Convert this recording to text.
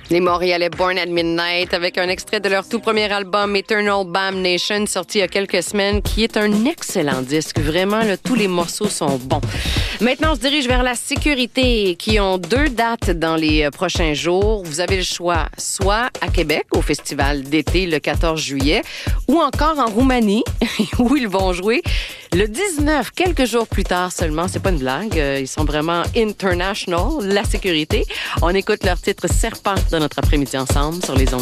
Les Montréalais Born at Midnight avec un extrait de leur tout premier album Eternal Damnation sorti il y a quelques semaines qui est un excellent disque. Vraiment, là, tous les morceaux sont bons. Maintenant, on se dirige vers la sécurité qui ont 2 dates dans les prochains jours. Vous avez le choix soit à Québec au festival d'été le 14 juillet ou encore en Roumanie où ils vont jouer le 19, quelques jours plus tard seulement. C'est pas une blague. Ils sont vraiment international, la sécurité. On écoute leur titre Serpent de notre après-midi ensemble sur les ondes.